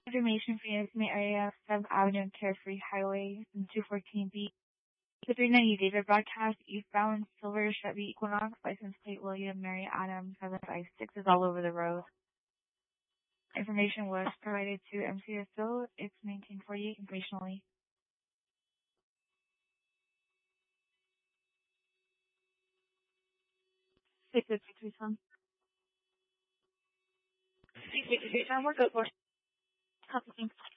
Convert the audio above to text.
Information for units in the area of 7th Avenue and Carefree Highway and 214B. The 390 David broadcast eastbound silver Chevy Equinox, license plate William Mary Adams 756 is all over the road. Information was provided to MCSO. It's 1948 informationally. 653 653 we're good for. Copy, thanks.